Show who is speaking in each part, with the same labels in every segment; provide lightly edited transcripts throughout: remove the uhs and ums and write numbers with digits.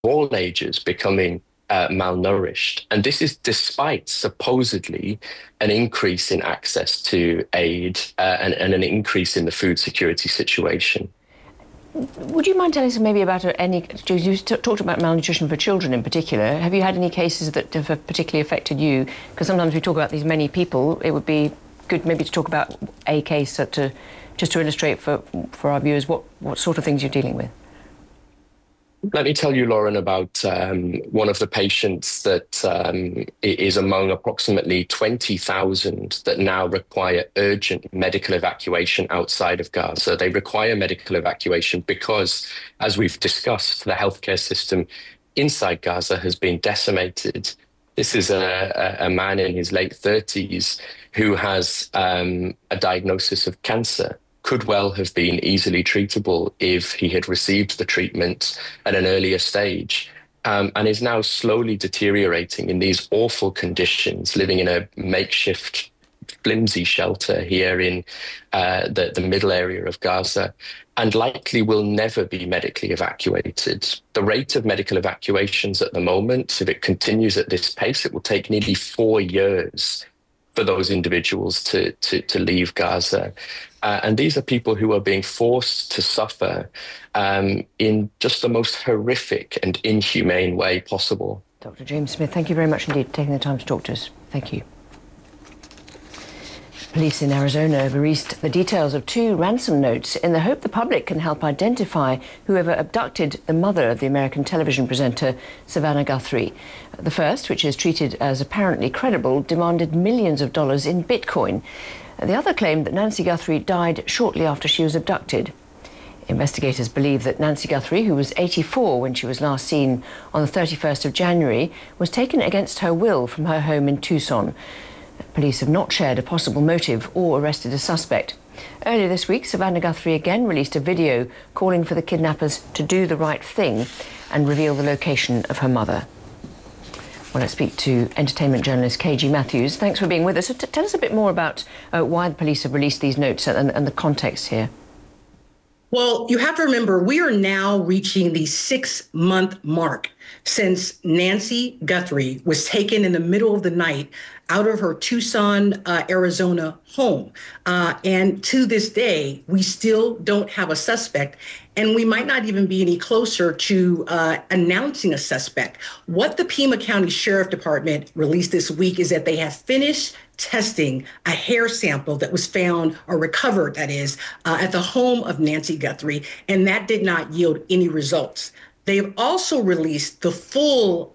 Speaker 1: all ages becoming malnourished. And this is despite supposedly an increase in access to aid and an increase in the food security situation.
Speaker 2: Would you mind telling us maybe about any, you talked about malnutrition for children in particular. Have you had any cases that have particularly affected you? Because sometimes we talk about these many people. It would be good maybe to talk about a case just to illustrate for our viewers what sort of things you're dealing with.
Speaker 1: Let me tell you, Lauren, about one of the patients that is among approximately 20,000 that now require urgent medical evacuation outside of Gaza. They require medical evacuation because, as we've discussed, the healthcare system inside Gaza has been decimated. This is a man in his late 30s who has a diagnosis of cancer. Could well have been easily treatable if he had received the treatment at an earlier stage, and is now slowly deteriorating in these awful conditions, living in a makeshift, flimsy shelter here in the middle area of Gaza, and likely will never be medically evacuated. The rate of medical evacuations at the moment, if it continues at this pace, it will take nearly 4 years for those individuals to leave Gaza. And these are people who are being forced to suffer in just the most horrific and inhumane way possible.
Speaker 2: Dr. James Smith, thank you very much indeed for taking the time to talk to us. Thank you. Police in Arizona have released the details of 2 ransom notes in the hope the public can help identify whoever abducted the mother of the American television presenter Savannah Guthrie. The first, which is treated as apparently credible, demanded millions of dollars in Bitcoin. The other claimed that Nancy Guthrie died shortly after she was abducted. Investigators believe that Nancy Guthrie, who was 84 when she was last seen on the 31st of January, was taken against her will from her home in Tucson. Police have not shared a possible motive or arrested a suspect. Earlier this week, Savannah Guthrie again released a video calling for the kidnappers to do the right thing and reveal the location of her mother. Well, let's speak to entertainment journalist KG Matthews. Thanks for being with us. So tell us a bit more about why the police have released these notes and the context here.
Speaker 3: Well, you have to remember, we are now reaching the 6-month mark since Nancy Guthrie was taken in the middle of the night out of her Tucson, Arizona home. And to this day, we still don't have a suspect, and we might not even be any closer to announcing a suspect. What the Pima County Sheriff Department released this week is that they have finished testing a hair sample that was found, or recovered, that is, at the home of Nancy Guthrie, and that did not yield any results. They've also released the full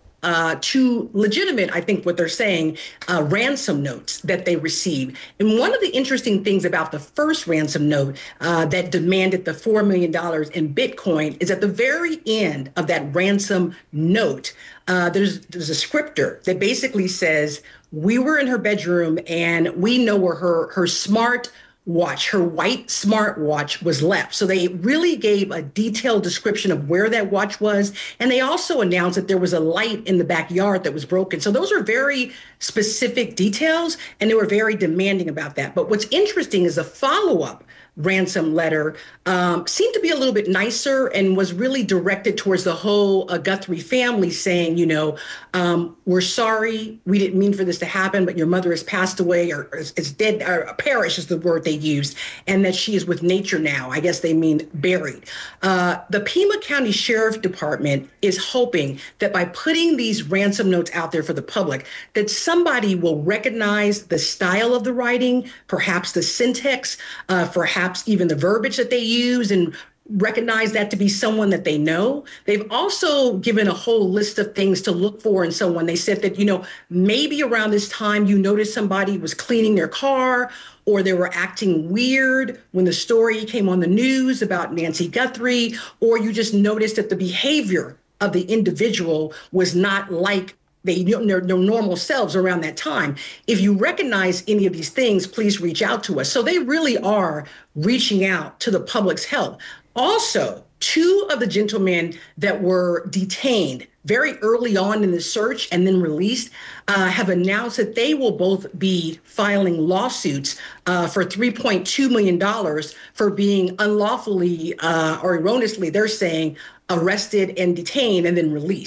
Speaker 3: 2 legitimate, I think what they're saying, ransom notes that they received. And one of the interesting things about the first ransom note that demanded the $4 million in Bitcoin is at the very end of that ransom note, there's a scripter that basically says, we were in her bedroom and we know where her smart watch, her white smartwatch, was left. So they really gave a detailed description of where that watch was. And they also announced that there was a light in the backyard that was broken. So those are very specific details, and they were very demanding about that. But what's interesting is a follow-up ransom letter seemed to be a little bit nicer and was really directed towards the whole Guthrie family, saying, we're sorry, we didn't mean for this to happen, but your mother has passed away, or is dead, or perished is the word they used, and that she is with nature now. I guess they mean buried. The Pima County Sheriff Department is hoping that by putting these ransom notes out there for the public, that somebody will recognize the style of the writing, perhaps the syntax, perhaps even the verbiage that they use, and recognize that to be someone that they know. They've also given a whole list of things to look for in someone. They said that, maybe around this time you noticed somebody was cleaning their car, or they were acting weird when the story came on the news about Nancy Guthrie, or you just noticed that the behavior of the individual was not like their normal selves around that time. If you recognize any of these things, please reach out to us. So they really are reaching out to the public's help. Also, 2 of the gentlemen that were detained very early on in the search and then released have announced that they will both be filing lawsuits for $3.2 million for being unlawfully or erroneously, they're saying, arrested and detained and then released.